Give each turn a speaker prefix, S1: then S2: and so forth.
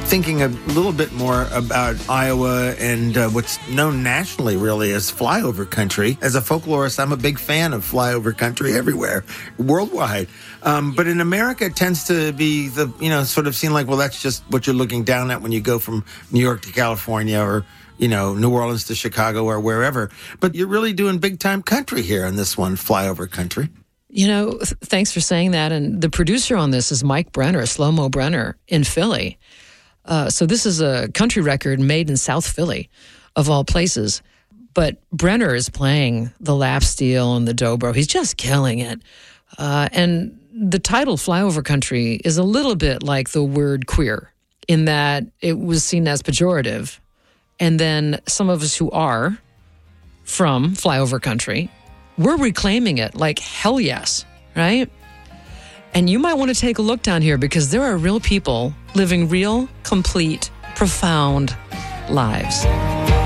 S1: thinking a little bit more about Iowa and what's known nationally, really, as flyover country. As a folklorist, I'm a big fan of flyover country everywhere, worldwide. But in America, it tends to be sort of seen like, well, that's just what you're looking down at when you go from New York to California or, New Orleans to Chicago or wherever. But you're really doing big-time country here in this one, flyover country.
S2: Thanks for saying that. And the producer on this is Mike Brenner, Slow Mo Brenner in Philly. So this is a country record made in South Philly, of all places. But Brenner is playing the lap steel and the dobro. He's just killing it. And the title, Flyover Country, is a little bit like the word queer in that it was seen as pejorative. And then some of us who are from flyover country, we're reclaiming it like hell yes, right? And you might want to take a look down here because there are real people living real, complete, profound lives.